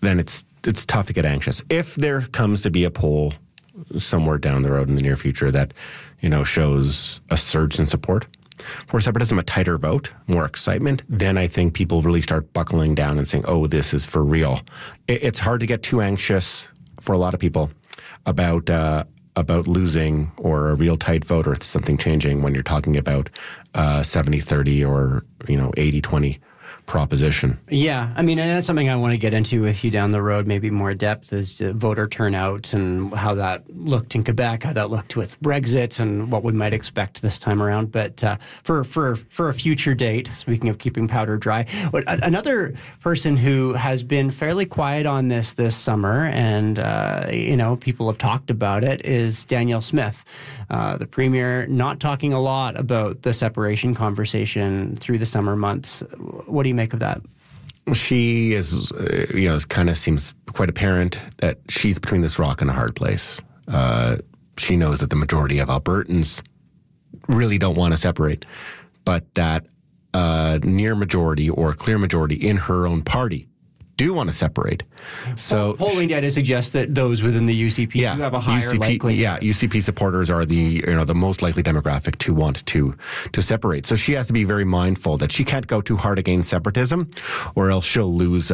then it's tough to get anxious. If there comes to be a poll somewhere down the road in the near future that, shows a surge in support for separatism, a tighter vote, more excitement, then I think people really start buckling down and saying, oh, this is for real. It's hard to get too anxious for a lot of people about losing or a real tight vote or something changing when you're talking about 70-30 or 80-20 proposition. Yeah, and that's something I want to get into with you down the road, maybe more depth, is voter turnout and how that looked in Quebec, how that looked with Brexit, and what we might expect this time around. But for a future date, speaking of keeping powder dry, another person who has been fairly quiet on this summer, and people have talked about it, is Danielle Smith, the premier, not talking a lot about the separation conversation through the summer months. What do you make of that? She is, it kind of seems quite apparent that she's between this rock and a hard place. She knows that the majority of Albertans really don't want to separate, but that near majority or clear majority in her own party do want to separate. So polling data suggests that those within the UCP do have a higher likelihood. Yeah, UCP supporters are the most likely demographic to want to separate. So she has to be very mindful that she can't go too hard against separatism, or else she'll lose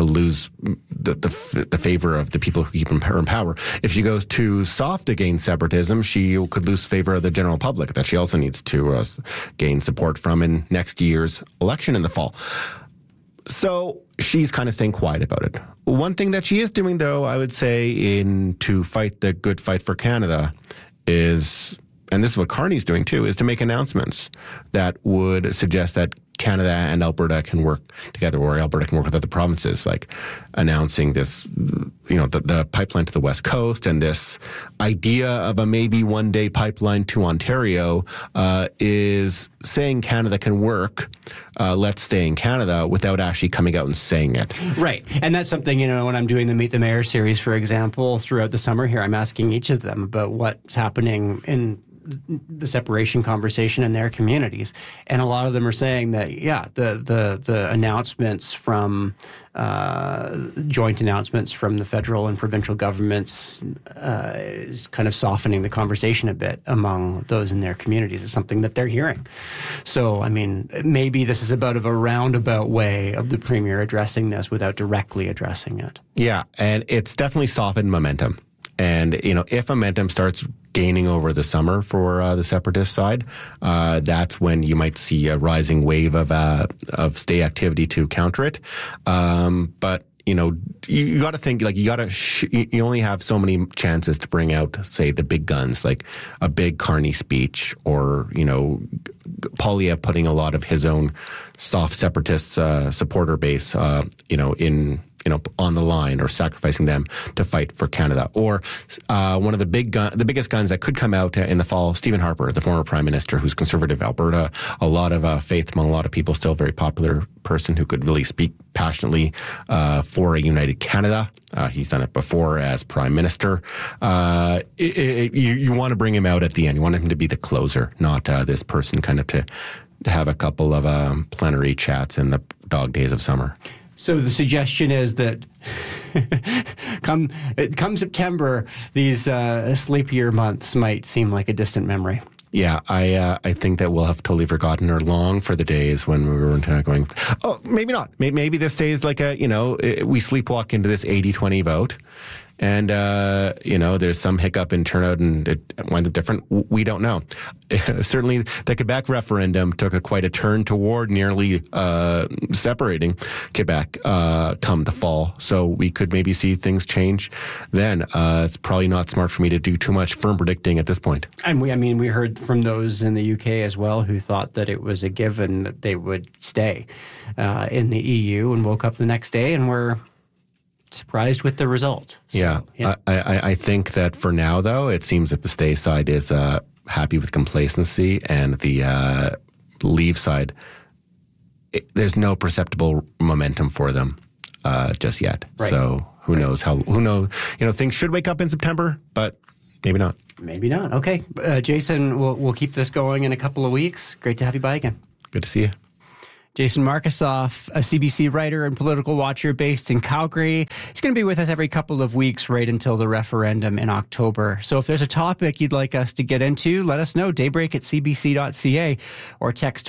the favor of the people who keep her in power. If she goes too soft against separatism, she could lose favor of the general public that she also needs to gain support from in next year's election in the fall. So she's kind of staying quiet about it. One thing that she is doing, though, I would say, to fight the good fight for Canada is, and this is what Carney's doing too, is to make announcements that would suggest that Canada and Alberta can work together, or Alberta can work with other provinces, like announcing this, the pipeline to the West Coast, and this idea of a maybe one-day pipeline to Ontario is saying Canada can work, let's stay in Canada, without actually coming out and saying it. Right. And that's something, when I'm doing the Meet the Mayor series, for example, throughout the summer here, I'm asking each of them about what's happening in the separation conversation in their communities, and a lot of them are saying that the announcements from joint announcements from the federal and provincial governments is kind of softening the conversation a bit among those in their communities. It's something that they're hearing. So maybe this is about a roundabout way of the premier addressing this without directly addressing it. Yeah, and it's definitely softened momentum. And, if momentum starts gaining over the summer for the separatist side, that's when you might see a rising wave of state activity to counter it. But you got to think, you only have so many chances to bring out, say, the big guns, like a big Carney speech, or, Poilievre putting a lot of his own soft separatist supporter base, on the line, or sacrificing them to fight for Canada. Or one of the biggest guns that could come out in the fall, Stephen Harper, the former Prime Minister, who's Conservative Alberta, a lot of faith among a lot of people, still a very popular person who could really speak passionately for a united Canada. He's done it before as Prime Minister. You want to bring him out at the end. You want him to be the closer, not this person kind of to have a couple of plenary chats in the dog days of summer. So the suggestion is that come September, these sleepier months might seem like a distant memory. Yeah, I think that we'll have totally forgotten, or long for the days when we were going, oh, maybe not. Maybe this day is like we sleepwalk into this 80-20 vote. And, there's some hiccup in turnout and it winds up different. We don't know. Certainly, the Quebec referendum took quite a turn toward nearly separating Quebec come the fall. So we could maybe see things change then. It's probably not smart for me to do too much firm predicting at this point. And we heard from those in the UK as well who thought that it was a given that they would stay in the EU, and woke up the next day and were surprised with the result. So, yeah. I think that for now, though, it seems that the stay side is happy with complacency, and the leave side, there's no perceptible momentum for them just yet. Right. So who knows? Things should wake up in September, but maybe not. Maybe not. Okay. Jason, we'll keep this going in a couple of weeks. Great to have you by again. Good to see you. Jason Markusoff, a CBC writer and political watcher based in Calgary. He's going to be with us every couple of weeks right until the referendum in October. So if there's a topic you'd like us to get into, let us know. Daybreak@cbc.ca or text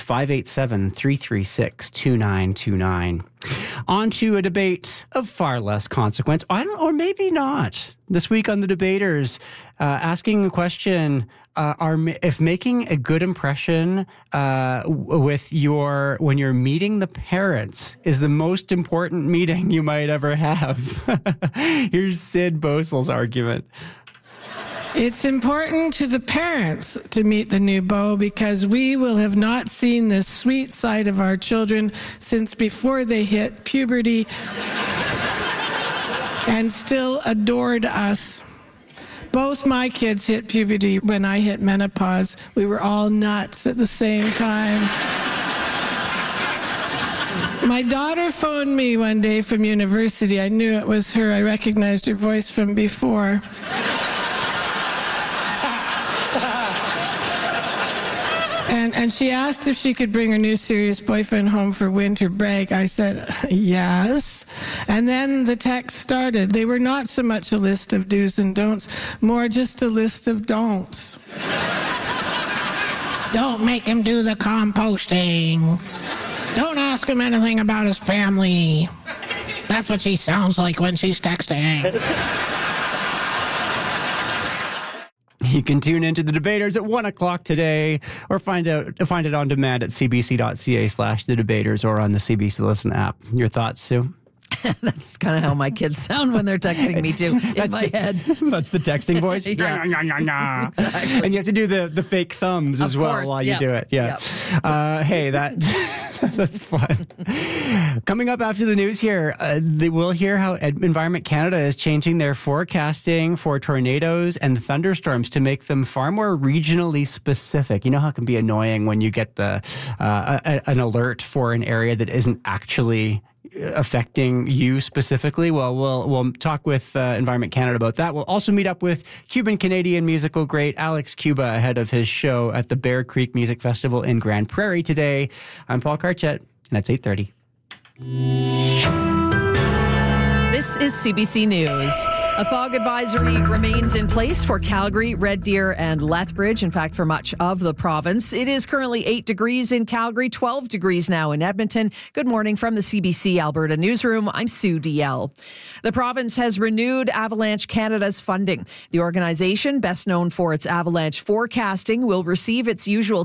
587-336-2929. On to a debate of far less consequence, or maybe not. This week on The Debaters, asking a question, if making a good impression when you're meeting the parents is the most important meeting you might ever have. Here's Sid Bosel's argument. It's important to the parents to meet the new beau because we will have not seen this sweet side of our children since before they hit puberty and still adored us. Both my kids hit puberty when I hit menopause. We were all nuts at the same time. My daughter phoned me one day from university. I knew it was her. I recognized her voice from before. And she asked if she could bring her new serious boyfriend home for winter break. I said, yes. And then the text started. They were not so much a list of do's and don'ts, more just a list of don'ts. Don't make him do the composting. Don't ask him anything about his family. That's what she sounds like when she's texting. You can tune into The Debaters at 1 o'clock today or find it on demand at cbc.ca/The Debaters or on the CBC Listen app. Your thoughts, Sue? That's kind of how my kids sound when they're texting me too, in my head. That's the texting voice? Yeah. Exactly. And you have to do the fake thumbs as well while you do it. Yeah. Yep. Hey, that's fun. Coming up after the news here, we'll hear how Environment Canada is changing their forecasting for tornadoes and thunderstorms to make them far more regionally specific. You know how it can be annoying when you get an alert for an area that isn't actually affecting you specifically? Well, we'll talk with Environment Canada about that. We'll also meet up with Cuban-Canadian musical great Alex Cuba ahead of his show at the Bear Creek Music Festival in Grand Prairie today. I'm Paul Carchett, and that's 8:30. This is CBC News. A fog advisory remains in place for Calgary, Red Deer, and Lethbridge. In fact, for much of the province. It is currently 8 degrees in Calgary, 12 degrees now in Edmonton. Good morning from the CBC Alberta Newsroom. I'm Sue DL. The province has renewed Avalanche Canada's funding. The organization, best known for its avalanche forecasting, will receive its usual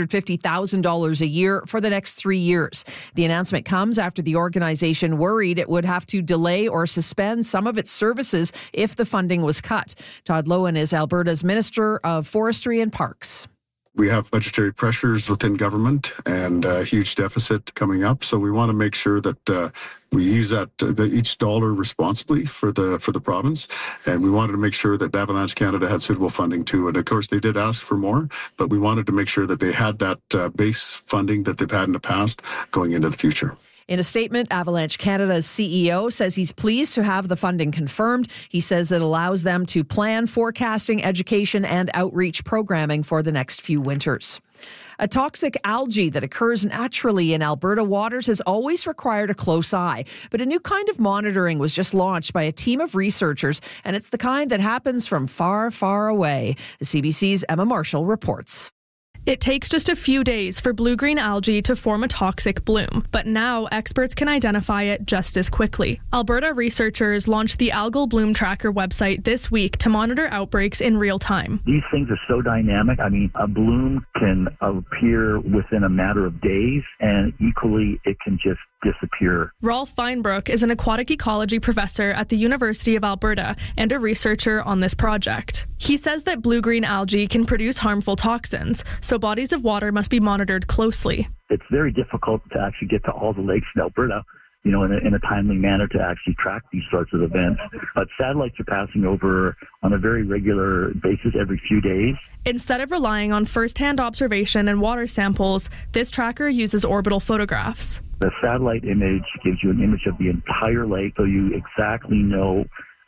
$250,000 a year for the next 3 years. The announcement comes after the organization worried it would have to delay or suspend some of its services if the funding was cut. Todd Loewen is Alberta's Minister of Forestry and Parks. We have budgetary pressures within government and a huge deficit coming up. So we want to make sure that we use each dollar responsibly for the province. And we wanted to make sure that Avalanche Canada had suitable funding too. And of course, they did ask for more, but we wanted to make sure that they had that base funding that they've had in the past going into the future. In a statement, Avalanche Canada's CEO says he's pleased to have the funding confirmed. He says it allows them to plan forecasting, education, and outreach programming for the next few winters. A toxic algae that occurs naturally in Alberta waters has always required a close eye. But a new kind of monitoring was just launched by a team of researchers, and it's the kind that happens from far, far away. The CBC's Emma Marshall reports. It takes just a few days for blue-green algae to form a toxic bloom, but now experts can identify it just as quickly. Alberta researchers launched the Algal Bloom Tracker website this week to monitor outbreaks in real time. These things are so dynamic. I mean, a bloom can appear within a matter of days, and equally, it can just disappear. Rolf Feinbrook is an aquatic ecology professor at the University of Alberta and a researcher on this project. He says that blue-green algae can produce harmful toxins, so bodies of water must be monitored closely. It's very difficult to actually get to all the lakes in Alberta, in a timely manner to actually track these sorts of events. But satellites are passing over on a very regular basis every few days. Instead of relying on first-hand observation and water samples, this tracker uses orbital photographs. The satellite image gives you an image of the entire lake, so you exactly know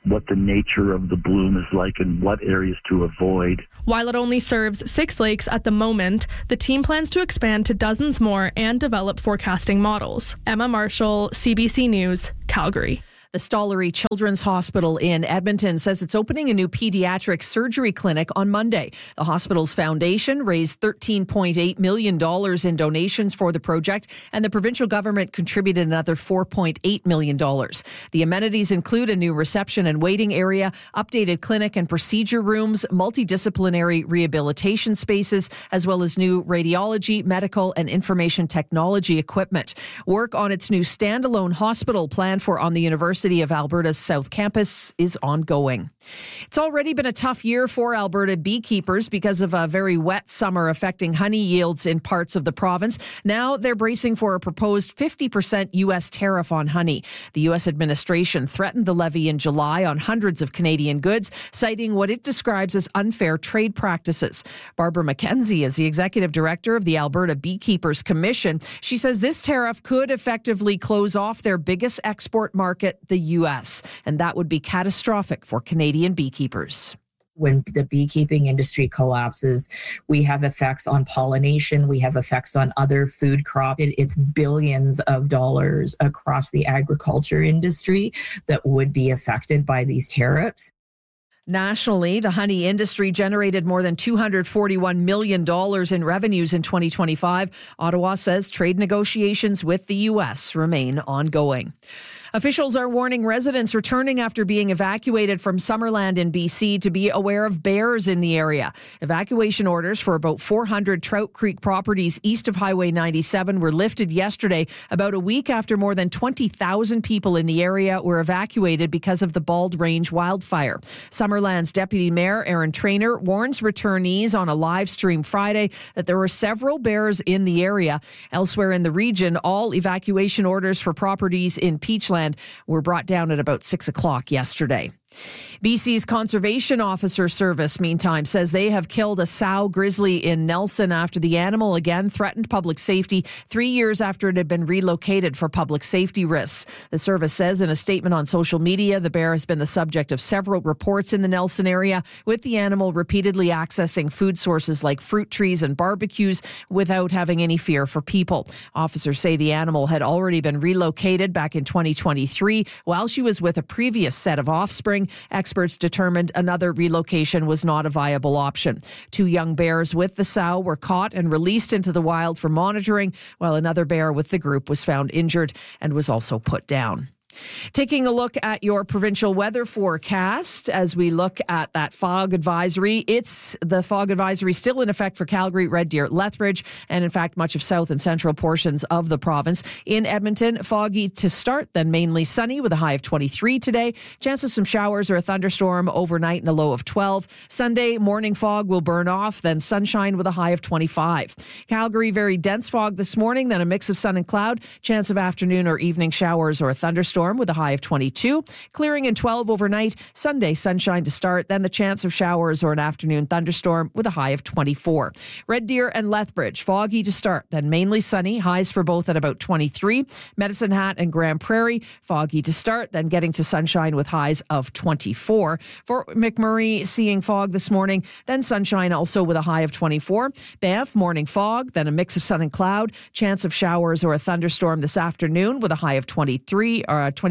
what the nature of the bloom is like and what areas to avoid. While it only serves 6 lakes at the moment, the team plans to expand to dozens more and develop forecasting models. Emma Marshall, CBC News, Calgary. The Stollery Children's Hospital in Edmonton says it's opening a new pediatric surgery clinic on Monday. The hospital's foundation raised $13.8 million in donations for the project, and the provincial government contributed another $4.8 million. The amenities include a new reception and waiting area, updated clinic and procedure rooms, multidisciplinary rehabilitation spaces, as well as new radiology, medical, and information technology equipment. Work on its new standalone hospital planned for on the University of Alberta's South Campus is ongoing. It's already been a tough year for Alberta beekeepers because of a very wet summer affecting honey yields in parts of the province. Now they're bracing for a proposed 50% U.S. tariff on honey. The U.S. administration threatened the levy in July on hundreds of Canadian goods, citing what it describes as unfair trade practices. Barbara McKenzie is the executive director of the Alberta Beekeepers Commission. She says this tariff could effectively close off their biggest export market, the U.S., and that would be catastrophic for Canadian beekeepers. When the beekeeping industry collapses, we have effects on pollination, we have effects on other food crops. It's billions of dollars across the agriculture industry that would be affected by these tariffs. Nationally, the honey industry generated more than $241 million in revenues in 2025. Ottawa says trade negotiations with the U.S. remain ongoing. Officials are warning residents returning after being evacuated from Summerland in BC to be aware of bears in the area. Evacuation orders for about 400 Trout Creek properties east of Highway 97 were lifted yesterday, about a week after more than 20,000 people in the area were evacuated because of the Bald Range wildfire. Summerland's Deputy Mayor Aaron Traynor warns returnees on a live stream Friday that there were several bears in the area. Elsewhere in the region, all evacuation orders for properties in Peachland were brought down at about 6 o'clock yesterday. BC's Conservation Officer Service, meantime, says they have killed a sow grizzly in Nelson after the animal again threatened public safety 3 years after it had been relocated for public safety risks. The service says in a statement on social media, the bear has been the subject of several reports in the Nelson area, with the animal repeatedly accessing food sources like fruit trees and barbecues without having any fear for people. Officers say the animal had already been relocated back in 2023 while she was with a previous set of offspring. Experts determined another relocation was not a viable option. 2 young bears with the sow were caught and released into the wild for monitoring, while another bear with the group was found injured and was also put down. Taking a look at your provincial weather forecast as we look at that fog advisory. It's the fog advisory still in effect for Calgary, Red Deer, Lethbridge, and in fact much of south and central portions of the province. In Edmonton, foggy to start, then mainly sunny with a high of 23 today. Chance of some showers or a thunderstorm overnight and a low of 12. Sunday, morning fog will burn off, then sunshine with a high of 25. Calgary, very dense fog this morning, then a mix of sun and cloud. Chance of afternoon or evening showers or a thunderstorm with a high of 22. Clearing in 12 overnight. Sunday, sunshine to start, then the chance of showers or an afternoon thunderstorm with a high of 24. Red Deer and Lethbridge, foggy to start, then mainly sunny. Highs for both at about 23. Medicine Hat and Grand Prairie, foggy to start, then getting to sunshine with highs of 24. For McMurray, seeing fog this morning, then sunshine also with a high of 24. Banff, morning fog, then a mix of sun and cloud. Chance of showers or a thunderstorm this afternoon with a high of 22,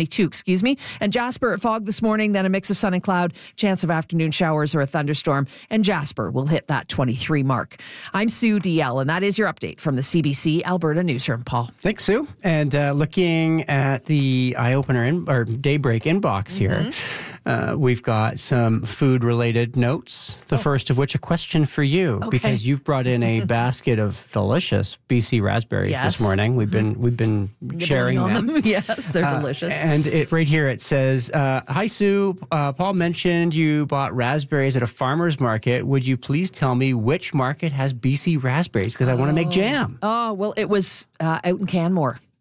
And Jasper, fog this morning, then a mix of sun and cloud. Chance of afternoon showers or a thunderstorm. And Jasper will hit that 23 mark. I'm Sue DL, and that is your update from the CBC Alberta Newsroom. Paul. Thanks, Sue. And looking at the eye-opener or Daybreak inbox here, we've got some food-related notes. The first of which, a question for you, because you've brought in a basket of delicious BC raspberries this morning. We've been sharing them. Yes, they're delicious. And right here it says, "Hi Sue, Paul mentioned you bought raspberries at a farmer's market. Would you please tell me which market has BC raspberries? Because I want to make jam." Oh, well, it was out in Canmore.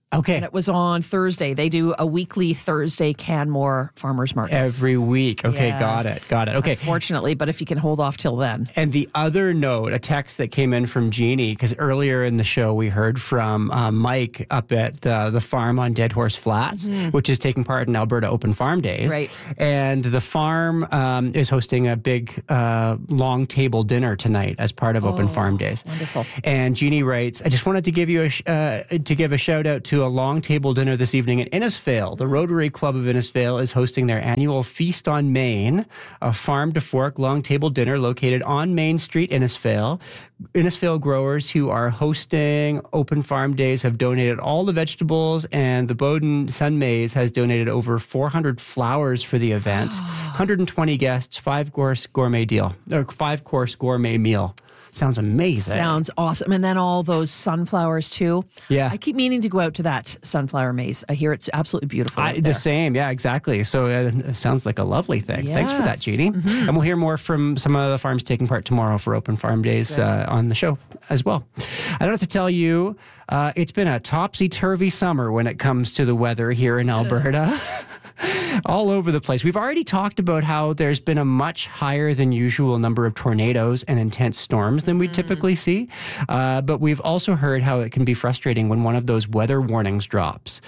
Okay. And it was on Thursday. They do a weekly Thursday Canmore Farmers Market. Every week. Okay, Yes. got it. Okay. Unfortunately, but if you can hold off till then. And the other note, a text that came in from Jeannie, because earlier in the show we heard from Mike up at the farm on Dead Horse Flats, which is taking part in Alberta Open Farm Days. Right. And the farm is hosting a big long table dinner tonight as part of Open Farm Days. Wonderful. And Jeannie writes, I just wanted to give you to give a shout out to a long table dinner this evening in Innisfail. The Rotary Club of Innisfail is hosting their annual Feast on Main, a farm to fork long table dinner located on Main Street, Innisfail. Innisfail growers who are hosting Open Farm Days have donated all the vegetables, and the Bowden Sun Maize has donated over 400 flowers for the event. 120 guests, 5-course gourmet deal, or 5-course gourmet meal. Sounds amazing. Sounds awesome. And then all those sunflowers too. Yeah. I keep meaning to go out to that sunflower maze. I hear it's absolutely beautiful. out The there. same, yeah, exactly. So it sounds like a lovely thing. Thanks for that, Yes. Jeannie. And we'll hear more from some of the farms taking part tomorrow for Open Farm Days on the show as well. I don't have to tell you, it's been a topsy-turvy summer when it comes to the weather here in Alberta. All over the place. We've already talked about how there's been a much higher than usual number of tornadoes and intense storms than we typically see. But we've also heard how it can be frustrating when one of those weather warnings drops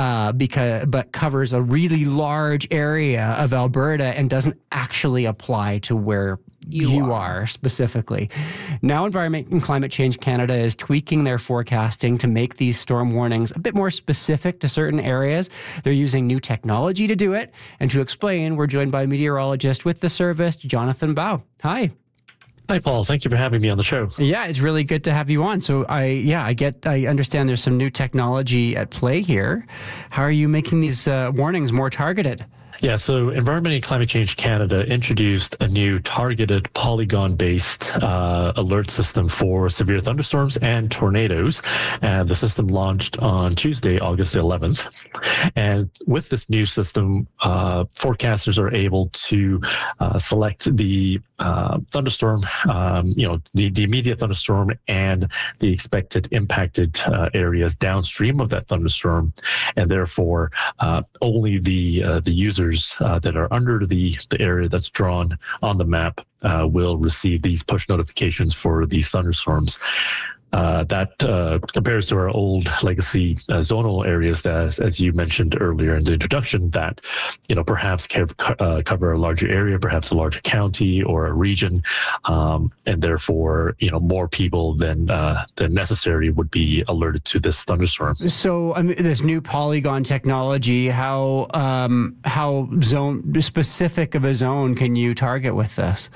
but covers a really large area of Alberta and doesn't actually apply to where you are specifically. Now, Environment and Climate Change Canada is tweaking their forecasting to make these storm warnings a bit more specific to certain areas. They're using new technology to do it. And to explain, we're joined by a meteorologist with the service, Jonathan Bao. Hi. Hi, Paul. Thank you for having me on the show. Yeah, it's really good to have you on. So I understand there's some new technology at play here. How are you making these warnings more targeted? Yeah, so Environment and Climate Change Canada introduced a new targeted polygon-based alert system for severe thunderstorms and tornadoes. And the system launched on Tuesday, August 11th. And with this new system, forecasters are able to select the thunderstorm, the immediate thunderstorm and the expected impacted areas downstream of that thunderstorm. And therefore, only the users that are under the area that's drawn on the map will receive these push notifications for these thunderstorms. That compares to our old legacy zonal areas that, as you mentioned earlier in the introduction, that perhaps cover a larger area, perhaps a larger county or a region, and therefore more people than necessary would be alerted to this thunderstorm. So this new polygon technology, how zone specific of a zone can you target with this?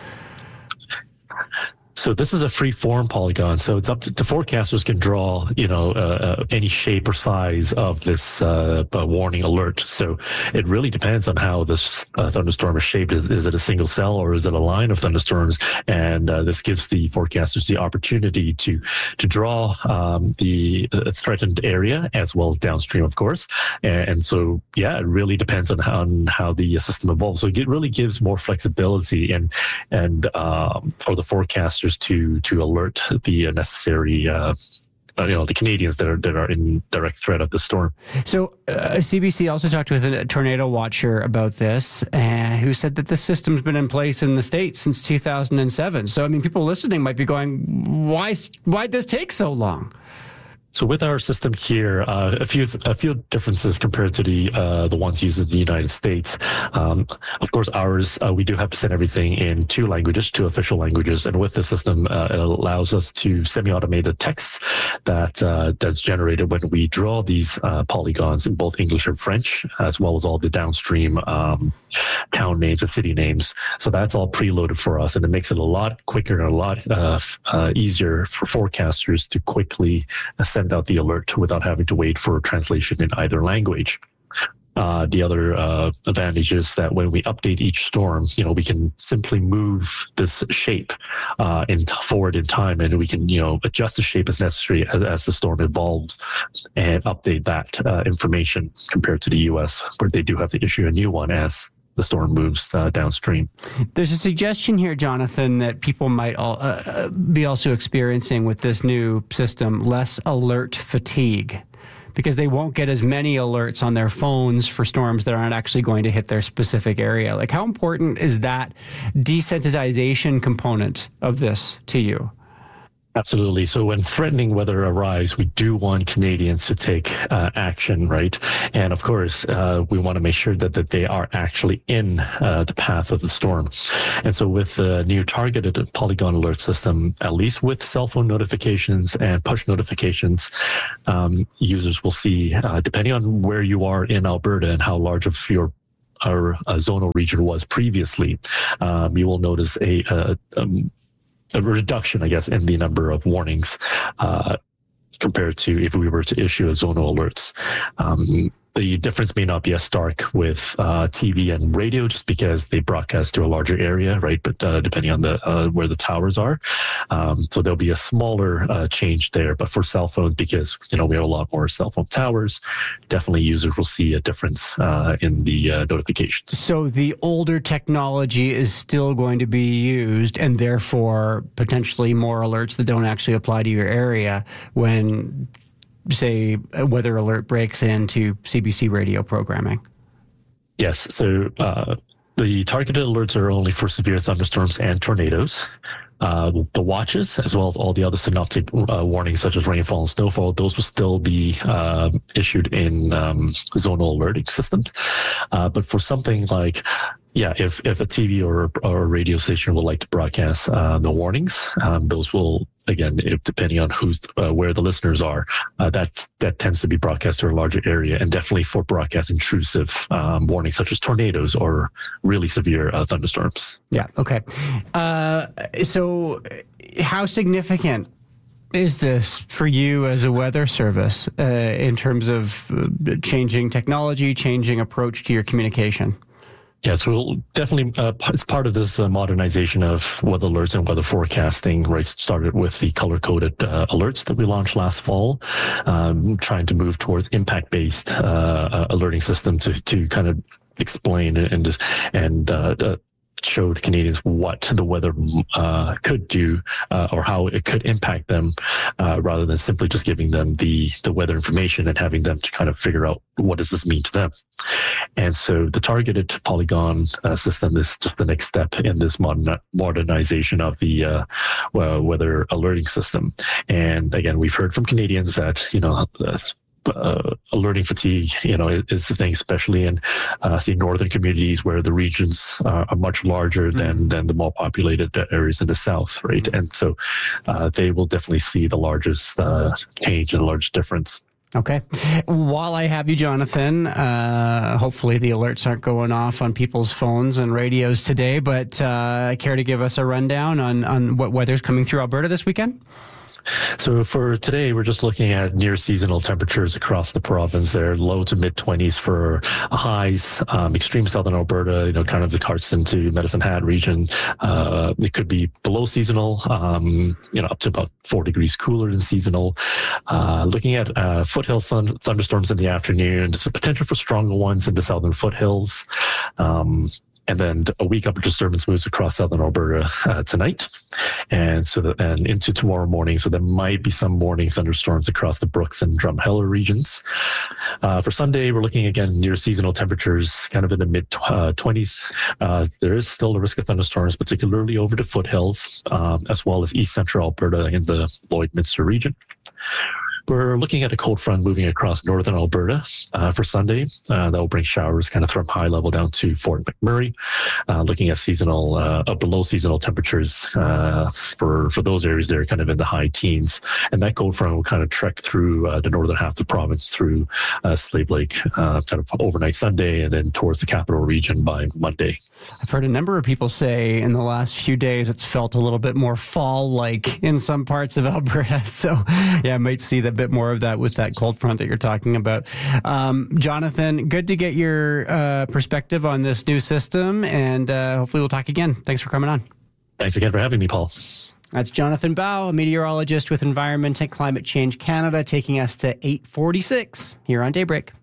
So this is a free form polygon. So it's up to the forecasters can draw, any shape or size of this warning alert. So it really depends on how this thunderstorm is shaped. Is it a single cell or is it a line of thunderstorms? And this gives the forecasters the opportunity to draw the threatened area as well as downstream, of course. And so, yeah, it really depends on how the system evolves. So it really gives more flexibility and for the forecasters to alert the necessary the Canadians that are in direct threat of the storm. So CBC also talked with a tornado watcher about this, who said that this system's been in place in the States since 2007. So people listening might be going, why'd this take so long? So with our system here, a few differences compared to the ones used in the United States. Of course, ours we do have to send everything in two official languages, and with the system, it allows us to semi-automate the text that's generated when we draw these polygons in both English and French, as well as all the downstream town names and city names. So that's all preloaded for us, and it makes it a lot quicker and a lot easier for forecasters to quickly send out the alert without having to wait for translation in either language. The other advantage is that when we update each storm, we can simply move this shape forward in time, and we can, adjust the shape as necessary as the storm evolves and update that information compared to the U.S., where they do have to issue a new one as the storm moves downstream. There's a suggestion here, Jonathan, that people might be also experiencing with this new system less alert fatigue. because they won't get as many alerts on their phones for storms that aren't actually going to hit their specific area. Like, how important is that desensitization component of this to you? Absolutely. So when threatening weather arrives, we do want Canadians to take action, right? And of course, we want to make sure that they are actually in the path of the storm. And so with the new targeted Polygon alert system, at least with cell phone notifications and push notifications, users will see, depending on where you are in Alberta and how large of our zonal region was previously, you will notice a reduction, I guess, in the number of warnings compared to if we were to issue a zonal alerts. The difference may not be as stark with TV and radio, just because they broadcast to a larger area, right? But depending on the where the towers are, so there'll be a smaller change there. But for cell phones, because we have a lot more cell phone towers, definitely users will see a difference in the notifications. So the older technology is still going to be used, and therefore potentially more alerts that don't actually apply to your area when, say, a weather alert breaks into CBC radio programming. Yes. So the targeted alerts are only for severe thunderstorms and tornadoes. The watches, as well as all the other synoptic warnings, such as rainfall and snowfall, those will still be issued in zonal alerting systems. But for something like, if a TV or a radio station would like to broadcast the warnings, those will, again, depending on where the listeners are, that tends to be broadcast to a larger area, and definitely for broadcast intrusive warnings such as tornadoes or really severe thunderstorms. Yeah. Okay. So how significant is this for you as a weather service in terms of changing technology, changing approach to your communication? Yeah, so definitely it's part of this modernization of weather alerts and weather forecasting, right? Started with the color-coded alerts that we launched last fall, trying to move towards impact-based alerting system to kind of explain and showed Canadians what the weather could do or how it could impact them, rather than simply just giving them the weather information and having them to kind of figure out what does this mean to them. And so the targeted Polygon system is just the next step in this modernization of the weather alerting system. And again, we've heard from Canadians that, alerting fatigue, is the thing, especially in northern communities where the regions are much larger than the more populated areas in the south, right? And so they will definitely see the largest change and the largest difference. Okay. While I have you, Jonathan, hopefully the alerts aren't going off on people's phones and radios today, but care to give us a rundown on what weather's coming through Alberta this weekend? So for today, we're just looking at near seasonal temperatures across the province. They're low to mid 20s for highs. Extreme southern Alberta, kind of the Carson to Medicine Hat region. It could be below seasonal, up to about 4 degrees cooler than seasonal. Looking at foothill thunderstorms in the afternoon. There's a potential for stronger ones in the southern foothills. And then a weak upper disturbance moves across southern Alberta tonight, and into tomorrow morning. So there might be some morning thunderstorms across the Brooks and Drumheller regions. For Sunday, we're looking again near seasonal temperatures, kind of in the mid 20s. There is still a risk of thunderstorms, particularly over the foothills, as well as east central Alberta in the Lloydminster region. We're looking at a cold front moving across northern Alberta for Sunday. That will bring showers kind of from high level down to Fort McMurray. Looking at seasonal, below seasonal temperatures for those areas, they're kind of in the high teens. And that cold front will kind of trek through the northern half of the province through Slave Lake kind of overnight Sunday, and then towards the capital region by Monday. I've heard a number of people say in the last few days it's felt a little bit more fall-like in some parts of Alberta. So yeah, I might see a bit more of that with that cold front that you're talking about. Jonathan, good to get your perspective on this new system, and hopefully we'll talk again. Thanks for coming on. Thanks again for having me, Paul. That's Jonathan Bao, a meteorologist with Environment and Climate Change Canada, taking us to 8:46 here on Daybreak.